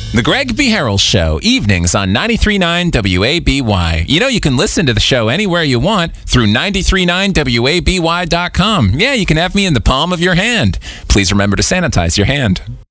The Greg B. Harrell Show, evenings on 93.9 WABY. You know you can listen to the show anywhere you want through 93.9WABY.com. Yeah, you can have me in the palm of your hand. Please remember to sanitize your hand.